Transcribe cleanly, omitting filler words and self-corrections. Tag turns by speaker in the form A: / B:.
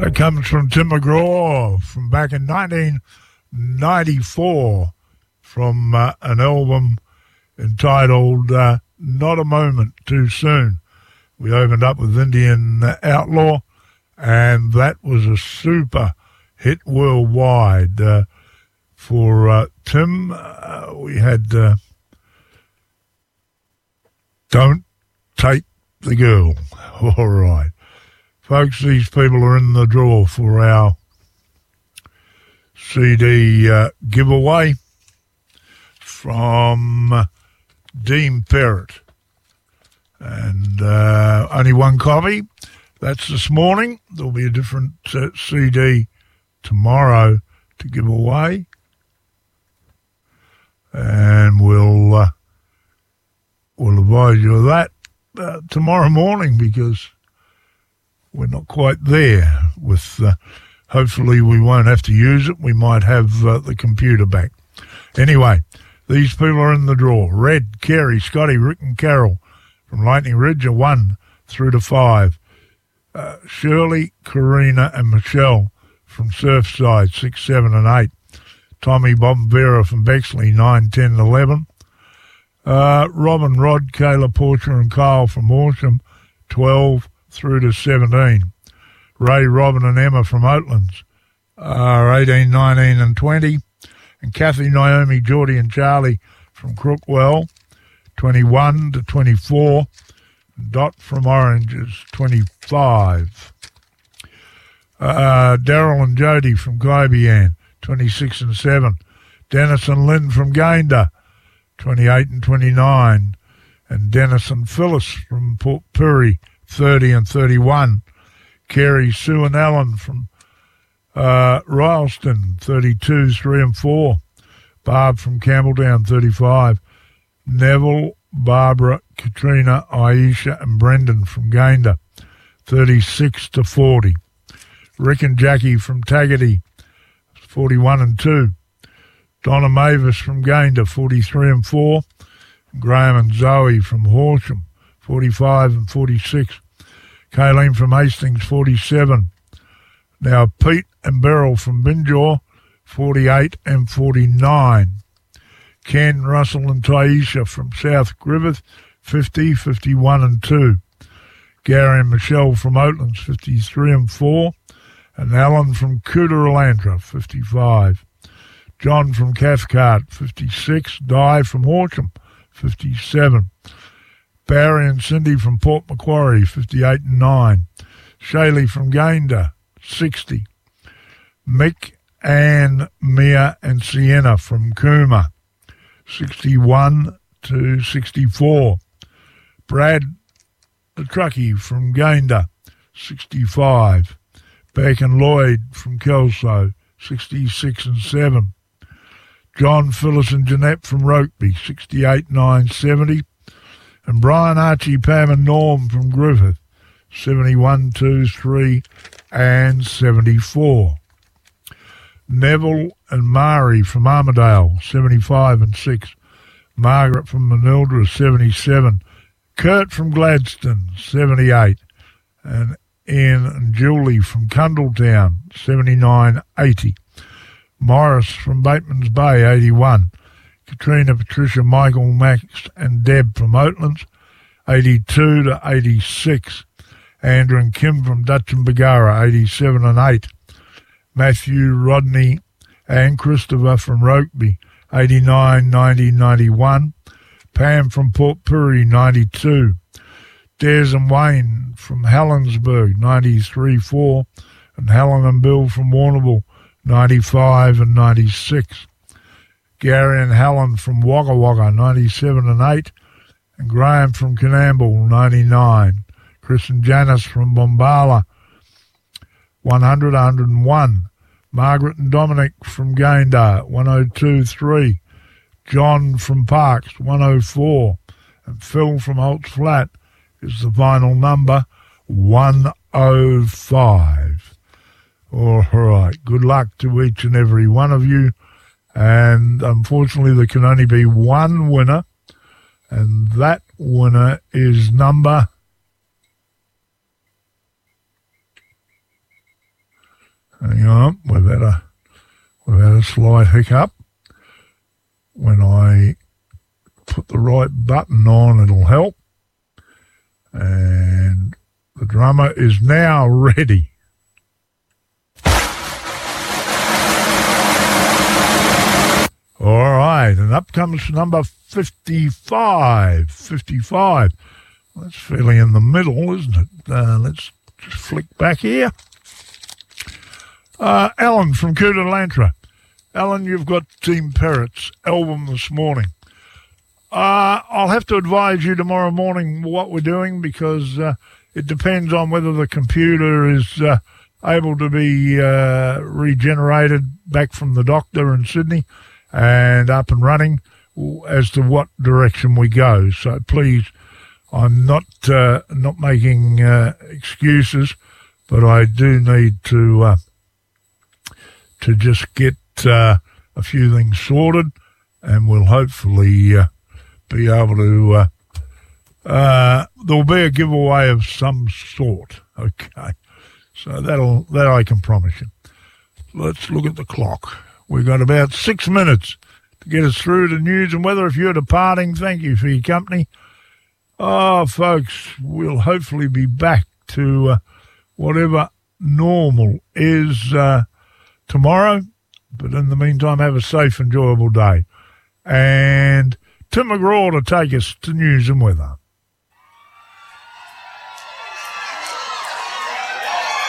A: That comes from Tim McGraw from back in 1994 from an album entitled Not a Moment Too Soon. We opened up with Indian Outlaw, and that was a super hit worldwide. For Tim, we had Don't Take the Girl. All right. Folks, these people are in the draw for our CD giveaway from Dean Parrott. And only one copy. That's this morning. There'll be a different CD tomorrow to give away. And we'll advise you of that tomorrow morning, because we're not quite there with, hopefully we won't have to use it. We might have the computer back. Anyway, these people are in the draw. Red, Kerry, Scotty, Rick and Carol from Lightning Ridge are 1 through to 5. Shirley, Karina and Michelle from Surfside, 6, 7 and 8. Tommy, Bob and Vera from Bexley, 9, 10 and 11. Robin, Rod, Kayla, Portia and Kyle from Horsham, 12 through to 17. Ray, Robin and Emma from Oatlands are 18, 19 and 20. And Kathy, Naomi, Geordie and Charlie from Crookwell, 21 to 24. Dot from Orange is 25. Daryl and Jody from Guybian, 26 and 7. Dennis and Lynn from Gayndah, 28 and 29. And Dennis and Phyllis from Port Pirie, 30 and 31. Kerry, Sue and Alan from Rylston, 32, 3 and 4. Barb from Campbelltown, 35. Neville, Barbara, Katrina, Aisha and Brendan from Gayndah, 36 to 40. Rick and Jackie from Taggart, 41 and 2. Donna Mavis from Gayndah, 43 and 4. Graham and Zoe from Horsham, 45 and 46. Kayleen from Hastings, 47. Now Pete and Beryl from Binjaw, 48 and 49. Ken, Russell and Taisha from South Griffith, 50, 51 and 2. Gary and Michelle from Oatlands, 53 and 4. And Alan from Cooterantra, 55. John from Cathcart, 56. Di from Horsham, 57. Barry and Cindy from Port Macquarie, 58 and 9. Shaylee from Gayndah, 60. Mick, Anne, Mia and Sienna from Cooma, 61 to 64. Brad, the truckie from Gayndah, 65. Beck and Lloyd from Kelso, 66 and 7. John, Phyllis and Jeanette from Rokeby, 68, 9, 70. And Brian, Archie, Pam and Norm from Griffith, 71, 2, 3 and 74. Neville and Mari from Armidale, 75 and 6. Margaret from Manildra, 77. Kurt from Gladstone, 78. And Ian and Julie from Cundletown, 79, 80. Morris from Bateman's Bay, 81. Katrina, Patricia, Michael, Max and Deb from Oatlands, 82 to 86. Andrew and Kim from Dutch and Bagara, 87 and 8. Matthew, Rodney and Christopher from Rokeby, 89, 90, 91. Pam from Port Pirie, 92. Des and Wayne from Helensburgh, 93, 4. And Helen and Bill from Warrnambool, 95 and 96. Gary and Helen from Wagga Wagga, 97 and 8. And Graham from Canamble, 99. Chris and Janice from Bombala, 100, 101. Margaret and Dominic from Gayndah, 102, 3. John from Parks, 104. And Phil from Holt's Flat is the final number, 105. All right. Good luck to each and every one of you. And unfortunately, there can only be one winner. And that winner is number Hang on, we've had a slight hiccup. When I put the right button on, it'll help. And the drummer is now ready. All right, and up comes number 55. 55. That's fairly in the middle, isn't it? Let's just flick back here. Alan from Cootalantra. Alan, you've got Team Parrots album this morning. I'll have to advise you tomorrow morning what we're doing because it depends on whether the computer is able to be regenerated back from the doctor in Sydney and up and running as to what direction we go. So please, I'm not making excuses, but I do need to just get a few things sorted, and we'll hopefully be able to. There'll be a giveaway of some sort. Okay, so that I can promise you. Let's look at the clock. We've got about 6 minutes to get us through the news and weather. If you're departing, thank you for your company. Oh, folks, we'll hopefully be back to whatever normal is tomorrow. But in the meantime, have a safe, enjoyable day. And Tim McGraw to take us to news and weather.